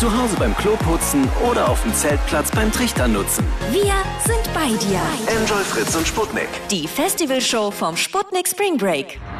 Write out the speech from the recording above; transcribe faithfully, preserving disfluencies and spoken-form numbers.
zu Hause beim Kloputzen oder auf dem Zeltplatz beim Trichtern nutzen. Wir sind bei dir. Enjoy Fritz und Sputnik. Die Festivalshow vom Sputnik Spring Break.